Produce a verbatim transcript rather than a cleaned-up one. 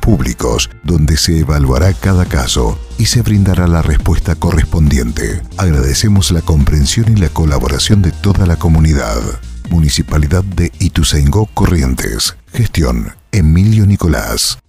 públicos, donde se evaluará cada caso y se brindará la respuesta correspondiente. Agradecemos la comprensión y la colaboración de toda la comunidad. Municipalidad de Ituzaingó, Corrientes. Gestión Emilio Nicolás.